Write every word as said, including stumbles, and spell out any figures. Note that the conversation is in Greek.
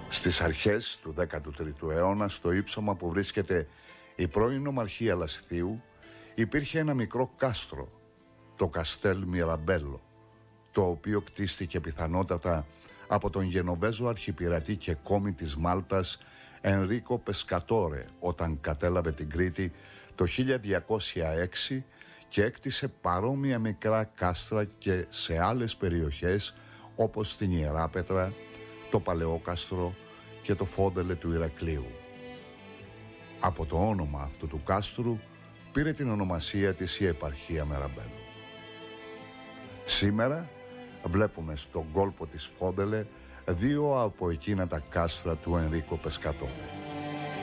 Στις αρχές του δέκατου τρίτου αιώνα, στο ύψωμα που βρίσκεται η πρώην ομαρχία Λασιθίου, υπήρχε ένα μικρό κάστρο, το Καστέλ Μιραμπέλο, το οποίο κτίστηκε πιθανότατα από τον Γενοβέζο αρχιπειρατή και κόμη της Μάλτας Ενρίκο Πεσκατόρε όταν κατέλαβε την Κρήτη το χίλια διακόσια έξι και έκτισε παρόμοια μικρά κάστρα και σε άλλες περιοχές όπως την Ιεράπετρα, το Παλαιόκαστρο και το Φόντελε του Ηρακλείου. Από το όνομα αυτού του κάστρου πήρε την ονομασία της η επαρχία Μεραμπέλου. Σήμερα βλέπουμε στον κόλπο της Φόντελε δύο από εκείνα τα κάστρα του Ενρίκο Πεσκατόρε.